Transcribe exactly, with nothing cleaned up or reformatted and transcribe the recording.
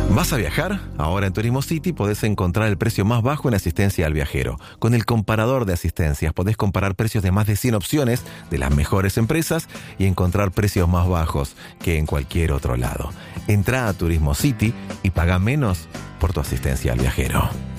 ¿Vas a viajar? Ahora en Turismo City podés encontrar el precio más bajo en asistencia al viajero. Con el comparador de asistencias podés comparar precios de más de cien opciones de las mejores empresas y encontrar precios más bajos que en cualquier otro lado. Entrá a Turismo City y paga menos por tu asistencia al viajero.